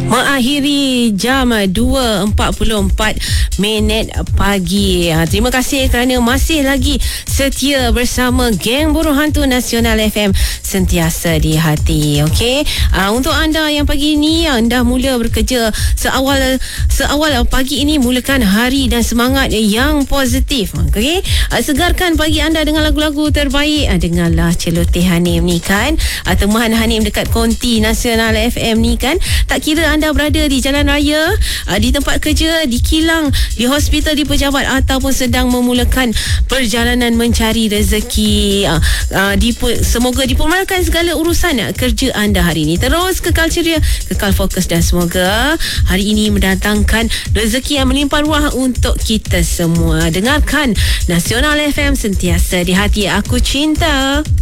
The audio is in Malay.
Mengakhiri jam 2.44 pagi. Terima kasih kerana masih lagi setia bersama geng Buruh Hantu Nasional FM, sentiasa di hati. Okey, untuk anda yang pagi ini anda mula bekerja seawal pagi ini, mulakan hari dan semangat yang positif. Okey, segarkan pagi anda dengan lagu-lagu terbaik. Dengarlah celoteh Hanim ni kan, teman Hanim dekat Konti Nasional FM ni kan. Tak kira anda berada di jalan raya, di tempat kerja, di kilang, di hospital, di pejabat, ataupun sedang memulakan perjalanan mencari rezeki. Semoga dipermulakan segala urusan kerja anda hari ini. Terus kekal ceria, kekal fokus, dan semoga hari ini mendatangkan rezeki yang melimpah ruah untuk kita semua. Dengarkan Nasional FM, sentiasa di hati. Aku cinta.